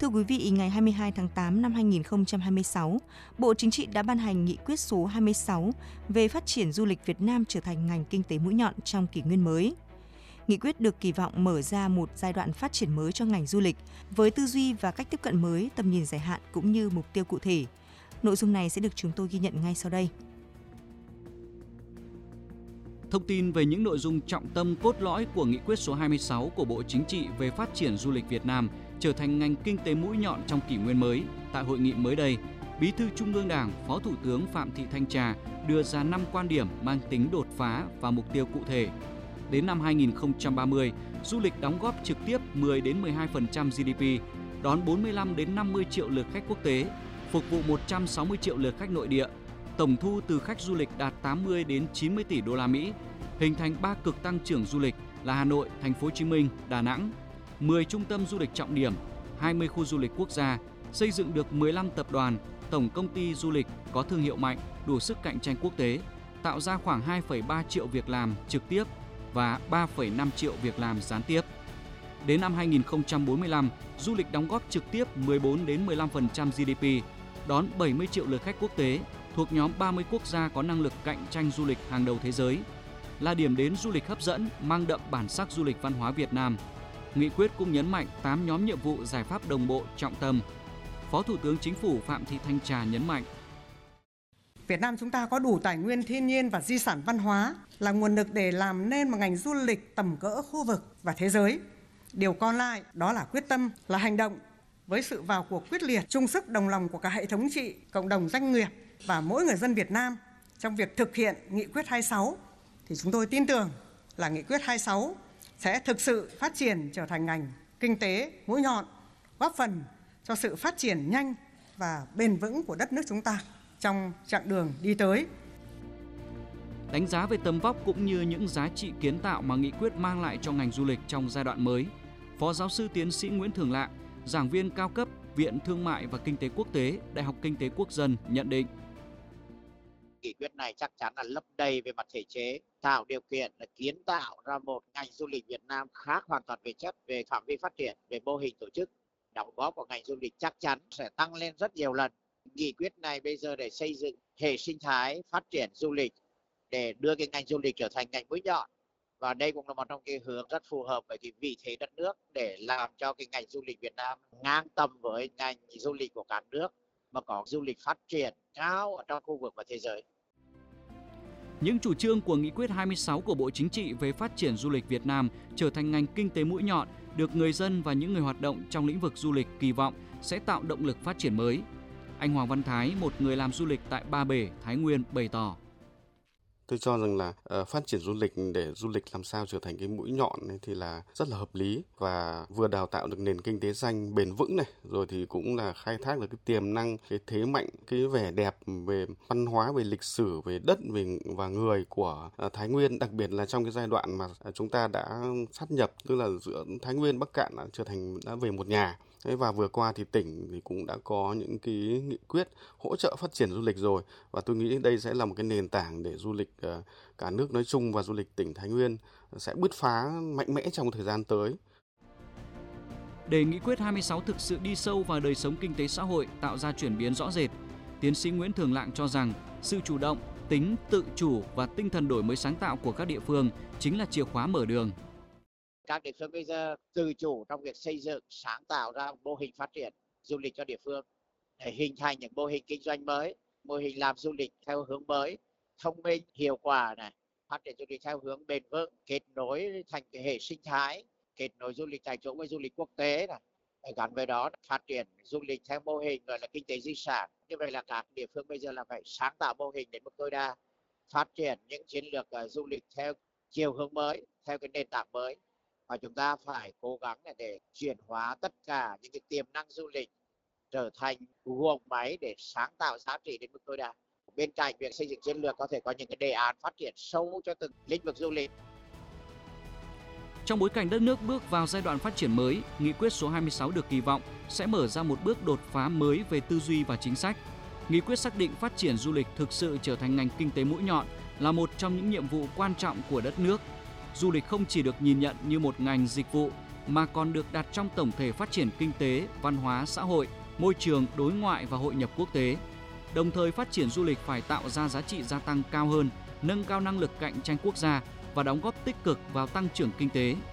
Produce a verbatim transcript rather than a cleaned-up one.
Thưa quý vị, ngày hai mươi hai tháng tám năm hai nghìn không trăm hai mươi sáu, Bộ Chính trị đã ban hành nghị quyết số hai mươi sáu về phát triển du lịch Việt Nam trở thành ngành kinh tế mũi nhọn trong kỷ nguyên mới. Nghị quyết được kỳ vọng mở ra một giai đoạn phát triển mới cho ngành du lịch với tư duy và cách tiếp cận mới, tầm nhìn dài hạn cũng như mục tiêu cụ thể. Nội dung này sẽ được chúng tôi ghi nhận ngay sau đây. Thông tin về những nội dung trọng tâm cốt lõi của nghị quyết số hai mươi sáu của Bộ Chính trị về phát triển du lịch Việt Nam trở thành ngành kinh tế mũi nhọn trong kỷ nguyên mới. Tại hội nghị mới đây, Bí thư Trung ương Đảng, Phó Thủ tướng Phạm Thị Thanh Trà đưa ra năm quan điểm mang tính đột phá và mục tiêu cụ thể. Đến năm hai nghìn không trăm ba mươi, du lịch đóng góp trực tiếp mười đến mười hai phần trăm giê đê pê, đón bốn mươi lăm đến năm mươi triệu lượt khách quốc tế, phục vụ một trăm sáu mươi triệu lượt khách nội địa. Tổng thu từ khách du lịch đạt tám mươi đến chín mươi tỷ đô la Mỹ, hình thành ba cực tăng trưởng du lịch là Hà Nội, Thành phố Hồ Chí Minh, Đà Nẵng, mười trung tâm du lịch trọng điểm, hai mươi khu du lịch quốc gia, xây dựng được mười lăm tập đoàn, tổng công ty du lịch có thương hiệu mạnh, đủ sức cạnh tranh quốc tế, tạo ra khoảng hai phẩy ba triệu việc làm trực tiếp và ba phẩy năm triệu việc làm gián tiếp. Đến năm hai nghìn không trăm bốn mươi lăm, du lịch đóng góp trực tiếp mười bốn đến mười lăm phần trăm giê đê pê, đón bảy mươi triệu lượt khách quốc tế, thuộc nhóm ba mươi quốc gia có năng lực cạnh tranh du lịch hàng đầu thế giới, là điểm đến du lịch hấp dẫn, mang đậm bản sắc du lịch văn hóa Việt Nam. Nghị quyết cũng nhấn mạnh tám nhóm nhiệm vụ giải pháp đồng bộ trọng tâm. Phó Thủ tướng Chính phủ Phạm Thị Thanh Trà nhấn mạnh: Việt Nam chúng ta có đủ tài nguyên thiên nhiên và di sản văn hóa là nguồn lực để làm nên một ngành du lịch tầm cỡ khu vực và thế giới. Điều còn lại đó là quyết tâm, là hành động. Với sự vào cuộc quyết liệt, chung sức đồng lòng của cả hệ thống chính trị, cộng đồng doanh nghiệp và mỗi người dân Việt Nam trong việc thực hiện nghị quyết hai mươi sáu, thì chúng tôi tin tưởng là nghị quyết hai mươi sáu sẽ thực sự phát triển trở thành ngành kinh tế mũi nhọn, góp phần cho sự phát triển nhanh và bền vững của đất nước chúng ta trong chặng đường đi tới. Đánh giá về tầm vóc cũng như những giá trị kiến tạo mà nghị quyết mang lại cho ngành du lịch trong giai đoạn mới, Phó giáo sư tiến sĩ Nguyễn Thường Lạng, giảng viên cao cấp Viện Thương mại và Kinh tế Quốc tế, Đại học Kinh tế Quốc dân nhận định: Nghị quyết này chắc chắn là lấp đầy về mặt thể chế, tạo điều kiện là kiến tạo ra một ngành du lịch Việt Nam khác hoàn toàn về chất, về phạm vi phát triển, về mô hình tổ chức. Đóng góp của ngành du lịch chắc chắn sẽ tăng lên rất nhiều lần. Nghị quyết này bây giờ để xây dựng hệ sinh thái phát triển du lịch, để đưa cái ngành du lịch trở thành ngành mũi nhọn. Và đây cũng là một trong cái hướng rất phù hợp với cái vị thế đất nước để làm cho cái ngành du lịch Việt Nam ngang tầm với ngành du lịch của cả nước, mà có du lịch phát triển cao ở trong khu vực và thế giới. Những chủ trương của nghị quyết hai mươi sáu của Bộ Chính trị về phát triển du lịch Việt Nam trở thành ngành kinh tế mũi nhọn được người dân và những người hoạt động trong lĩnh vực du lịch kỳ vọng sẽ tạo động lực phát triển mới. Anh Hoàng Văn Thái, một người làm du lịch tại Ba Bể, Thái Nguyên bày tỏ: Tôi cho rằng là uh, phát triển du lịch để du lịch làm sao trở thành cái mũi nhọn ấy thì là rất là hợp lý, và vừa đào tạo được nền kinh tế xanh bền vững này, rồi thì cũng là khai thác được cái tiềm năng, cái thế mạnh, cái vẻ đẹp về văn hóa, về lịch sử, về đất, về và người của uh, Thái Nguyên, đặc biệt là trong cái giai đoạn mà uh, chúng ta đã sát nhập, tức là giữa Thái Nguyên, Bắc Kạn đã trở thành đã về một nhà. Thế và vừa qua thì tỉnh thì cũng đã có những cái nghị quyết hỗ trợ phát triển du lịch rồi, và tôi nghĩ đây sẽ là một cái nền tảng để du lịch uh, cả nước nói chung và du lịch tỉnh Thái Nguyên sẽ bứt phá mạnh mẽ trong thời gian tới. Để nghị quyết hai mươi sáu thực sự đi sâu vào đời sống kinh tế xã hội, tạo ra chuyển biến rõ rệt, tiến sĩ Nguyễn Thường Lạng cho rằng sự chủ động, tính tự chủ và tinh thần đổi mới sáng tạo của các địa phương chính là chìa khóa mở đường. Các địa phương bây giờ tự chủ trong việc xây dựng, sáng tạo ra mô hình phát triển du lịch cho địa phương, để hình thành những mô hình kinh doanh mới, mô hình làm du lịch theo hướng mới, thông minh, hiệu quả này, phát triển du lịch theo hướng bền vững, kết nối thành cái hệ sinh thái, kết nối du lịch tại chỗ với du lịch quốc tế này, gắn với đó phát triển du lịch theo mô hình gọi là kinh tế di sản. Như vậy là các địa phương bây giờ là phải sáng tạo mô hình đến mức tối đa, phát triển những chiến lược uh, du lịch theo chiều hướng mới, theo cái nền tảng mới. Và chúng ta phải cố gắng để chuyển hóa tất cả những cái tiềm năng du lịch trở thành guồng máy để sáng tạo giá trị đến mức tối đa. Bên cạnh việc xây dựng chiến lược, có thể có những cái đề án phát triển sâu cho từng lĩnh vực du lịch. Trong bối cảnh đất nước bước vào giai đoạn phát triển mới, nghị quyết số hai mươi sáu được kỳ vọng sẽ mở ra một bước đột phá mới về tư duy và chính sách. Nghị quyết xác định phát triển du lịch thực sự trở thành ngành kinh tế mũi nhọn là một trong những nhiệm vụ quan trọng của đất nước. Du lịch không chỉ được nhìn nhận như một ngành dịch vụ mà còn được đặt trong tổng thể phát triển kinh tế, văn hóa, xã hội, môi trường, đối ngoại và hội nhập quốc tế. Đồng thời phát triển du lịch phải tạo ra giá trị gia tăng cao hơn, nâng cao năng lực cạnh tranh quốc gia và đóng góp tích cực vào tăng trưởng kinh tế,